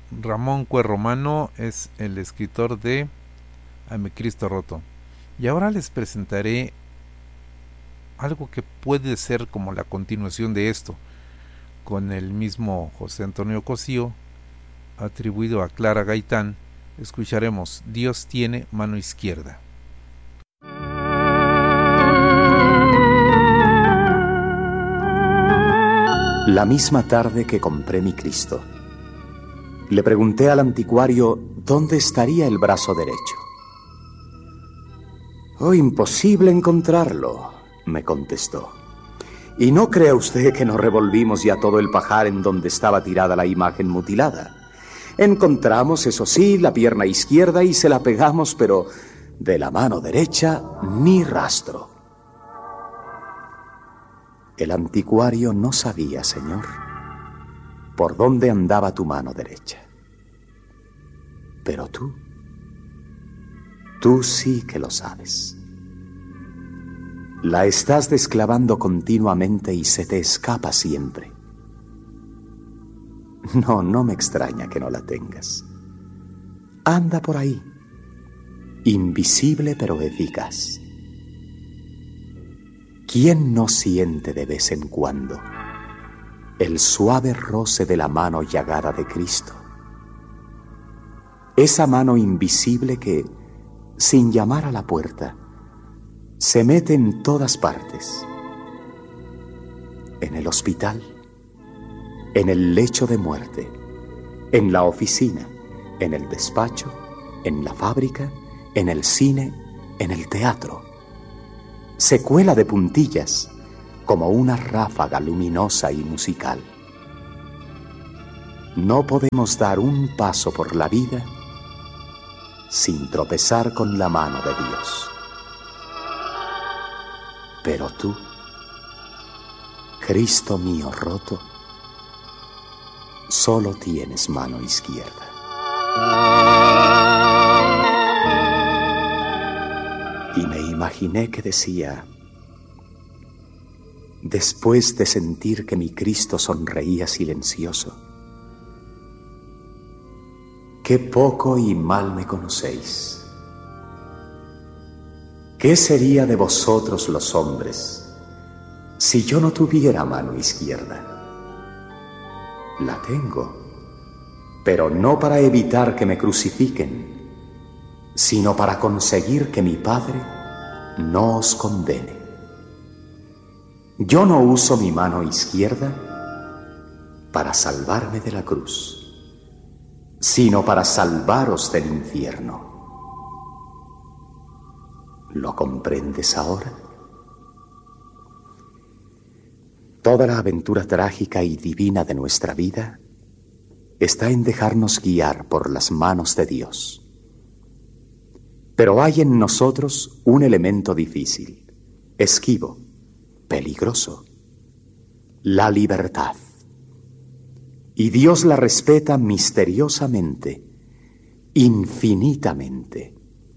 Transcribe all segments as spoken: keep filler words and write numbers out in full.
Ramón Cue Romano es el escritor de A mi Cristo Roto. Y ahora les presentaré algo que puede ser como la continuación de esto, con el mismo José Antonio Cosío, atribuido a Clara Gaitán. Escucharemos Dios tiene mano izquierda. La misma tarde que compré mi Cristo, le pregunté al anticuario dónde estaría el brazo derecho. «Oh, imposible encontrarlo», me contestó. «Y no crea usted que nos revolvimos ya todo el pajar en donde estaba tirada la imagen mutilada. Encontramos, eso sí, la pierna izquierda y se la pegamos, pero de la mano derecha ni rastro». El anticuario no sabía, señor, por dónde andaba tu mano derecha. Pero tú, tú sí que lo sabes. La estás desclavando continuamente y se te escapa siempre. No, no me extraña que no la tengas. Anda por ahí, invisible pero eficaz. ¿Quién no siente de vez en cuando el suave roce de la mano llagada de Cristo? Esa mano invisible que, sin llamar a la puerta, se mete en todas partes. En el hospital, en el lecho de muerte, en la oficina, en el despacho, en la fábrica, en el cine, en el teatro. Se cuela de puntillas como una ráfaga luminosa y musical. No podemos dar un paso por la vida sin tropezar con la mano de Dios. Pero tú, Cristo mío roto, solo tienes mano izquierda. Y me imaginé que decía, después de sentir que mi Cristo sonreía silencioso: qué poco y mal me conocéis. ¿Qué sería de vosotros los hombres si yo no tuviera mano izquierda? La tengo, pero no para evitar que me crucifiquen, sino para conseguir que mi Padre no os condene. Yo no uso mi mano izquierda para salvarme de la cruz, sino para salvaros del infierno. ¿Lo comprendes ahora? Toda la aventura trágica y divina de nuestra vida está en dejarnos guiar por las manos de Dios. Pero hay en nosotros un elemento difícil, esquivo, peligroso: la libertad. Y Dios la respeta misteriosamente, infinitamente.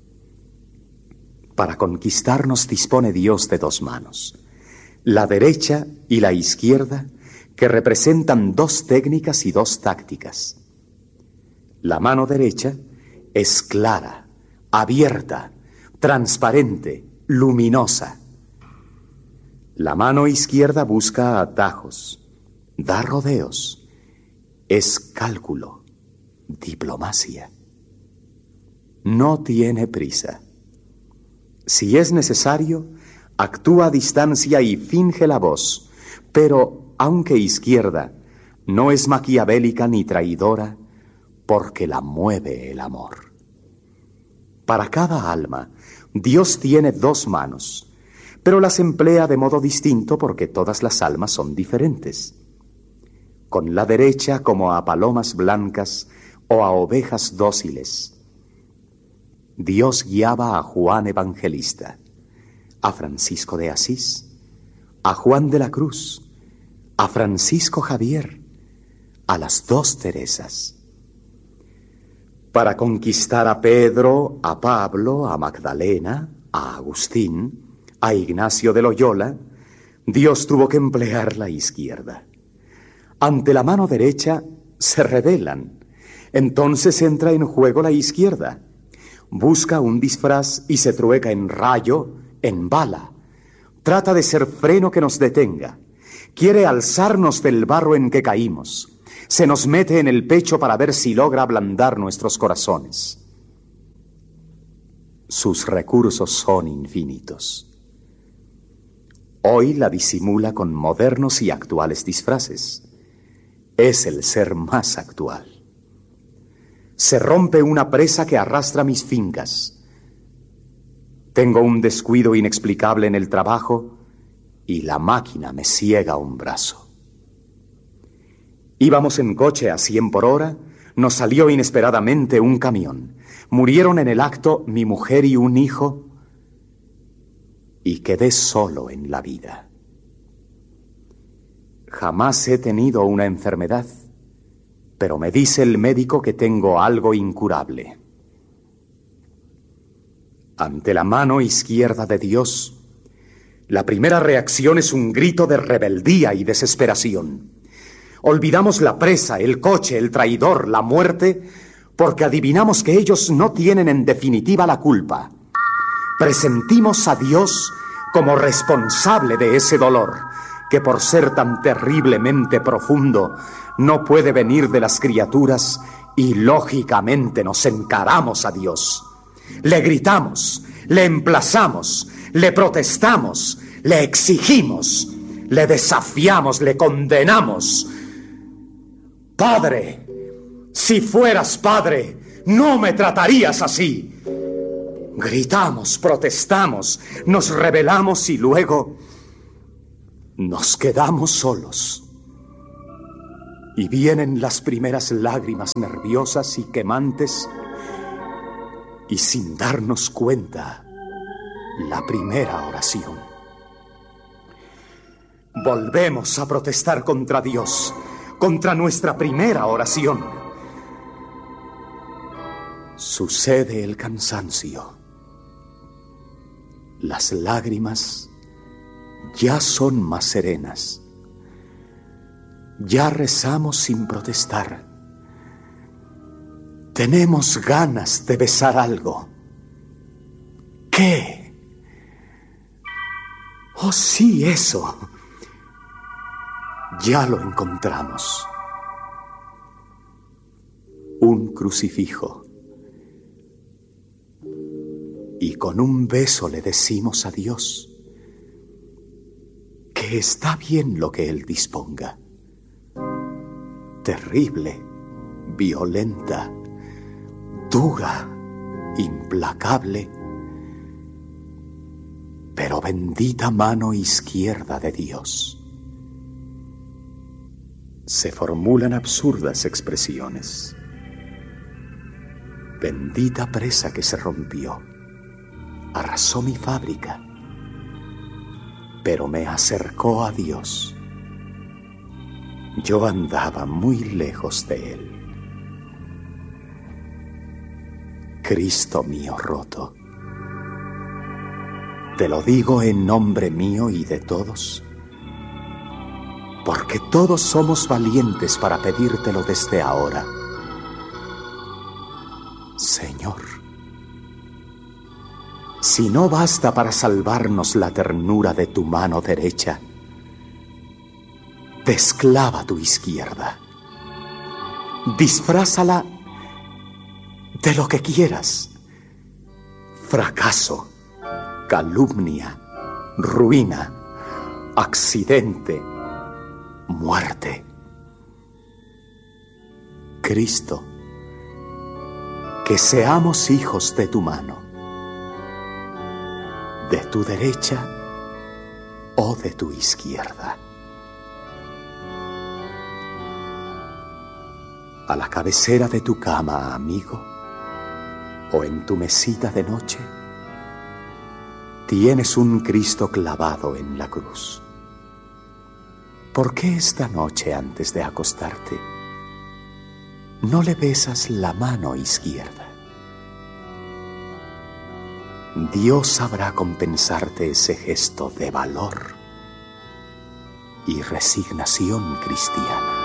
Para conquistarnos dispone Dios de dos manos, la derecha y la izquierda, que representan dos técnicas y dos tácticas. La mano derecha es clara, abierta, transparente, luminosa. La mano izquierda busca atajos, da rodeos, es cálculo, diplomacia. No tiene prisa. Si es necesario, actúa a distancia y finge la voz, pero, aunque izquierda, no es maquiavélica ni traidora, porque la mueve el amor. Para cada alma, Dios tiene dos manos, pero las emplea de modo distinto porque todas las almas son diferentes. Con la derecha como a palomas blancas o a ovejas dóciles. Dios guiaba a Juan Evangelista, a Francisco de Asís, a Juan de la Cruz, a Francisco Javier, a las dos Teresas. Para conquistar a Pedro, a Pablo, a Magdalena, a Agustín, a Ignacio de Loyola, Dios tuvo que emplear la izquierda. Ante la mano derecha se rebelan, Entonces entra en juego la izquierda. Busca un disfraz y se trueca en rayo, en bala. Trata de ser freno que nos detenga. Quiere alzarnos del barro en que caímos. Se nos mete en el pecho para ver si logra ablandar nuestros corazones. Sus recursos son infinitos. Hoy la disimula con modernos y actuales disfraces. Es el ser más actual. Se rompe una presa que arrastra mis fincas. Tengo un descuido inexplicable en el trabajo y la máquina me ciega un brazo. Íbamos en coche a cien por hora, nos salió inesperadamente un camión. Murieron en el acto mi mujer y un hijo y quedé solo en la vida. Jamás he tenido una enfermedad, pero me dice el médico que tengo algo incurable. Ante la mano izquierda de Dios, la primera reacción es un grito de rebeldía y desesperación. Olvidamos la presa, el coche, el traidor, la muerte, porque adivinamos que ellos no tienen en definitiva la culpa. Presentimos a Dios como responsable de ese dolor, que por ser tan terriblemente profundo, no puede venir de las criaturas y lógicamente nos encaramos a Dios. Le gritamos, le emplazamos, le protestamos, le exigimos, le desafiamos, le condenamos. Padre, si fueras padre, no me tratarías así. Gritamos, protestamos, nos rebelamos y luego nos quedamos solos. Y vienen las primeras lágrimas nerviosas y quemantes, y sin darnos cuenta, la primera oración. Volvemos a protestar contra Dios, contra nuestra primera oración. Sucede el cansancio. Las lágrimas ya son más serenas. Ya rezamos sin protestar. Tenemos ganas de besar algo. ¿Qué? Oh, sí, eso. Ya lo encontramos. Un crucifijo. Y con un beso le decimos a Dios que está bien lo que Él disponga. Terrible, violenta, dura, implacable, pero bendita mano izquierda de Dios. Se formulan absurdas expresiones. Bendita presa que se rompió. Arrasó mi fábrica, pero me acercó a Dios. Yo andaba muy lejos de Él. Cristo mío roto, te lo digo en nombre mío y de todos, porque todos somos valientes para pedírtelo desde ahora. Señor, si no basta para salvarnos la ternura de tu mano derecha, desclava tu izquierda. Disfrázala de lo que quieras. Fracaso, calumnia, ruina, accidente, muerte. Cristo, que seamos hijos de tu mano, de tu derecha o de tu izquierda. A la cabecera de tu cama, amigo, o en tu mesita de noche, tienes un Cristo clavado en la cruz. ¿Por qué esta noche antes de acostarte no le besas la mano izquierda? Dios sabrá compensarte ese gesto de valor y resignación cristiana.